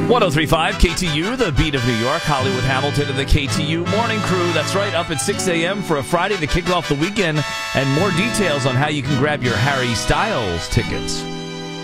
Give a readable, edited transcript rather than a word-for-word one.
1035 KTU, the beat of New York, Hollywood Hamilton, and the KTU Morning Crew. That's right, up at 6 a.m. for a Friday to kick off the weekend. And more details on how you can grab your Harry Styles tickets